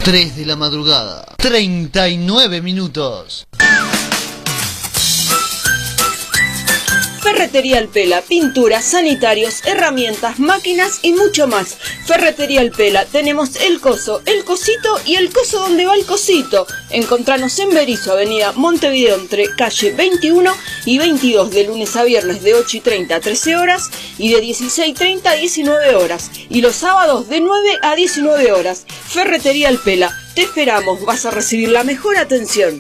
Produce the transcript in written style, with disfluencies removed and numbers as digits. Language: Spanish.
3 de la madrugada, 39 minutos. Ferretería El Pela, pinturas, sanitarios, herramientas, máquinas y mucho más. Ferretería El Pela, tenemos el coso, el cosito y el coso donde va el cosito. Encontranos en Berisso, avenida Montevideo, entre calle 21 y 22, de lunes a viernes de 8:30 a 13 horas y de 16:30 a 19 horas. Y los sábados de 9 a 19 horas. Ferretería El Pela, te esperamos, vas a recibir la mejor atención.